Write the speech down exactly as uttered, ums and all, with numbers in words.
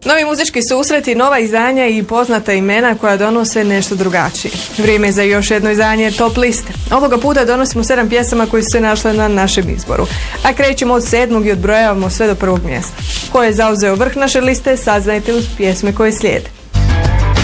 Novi muzički susreti, nova izdanja i poznata imena koja donose nešto drugačije. Vrijeme je za još jedno izdanje Top liste. Ovoga puta donosimo sedam pjesama koje su se našle na našem izboru. A krećemo od sedmog i odbrojavamo sve do prvog mjesta. Ko je zauzeo vrh naše liste, saznajte uz pjesme koje slijede.